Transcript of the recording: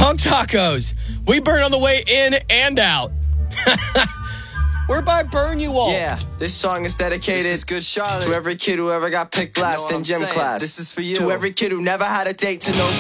Hunk tacos. We burn on the way in and out. Whereby burn you all. Yeah, this song is dedicated This is good, Charlotte. to every kid who ever got picked last in gym class. This is for you. To every kid who never had a date to no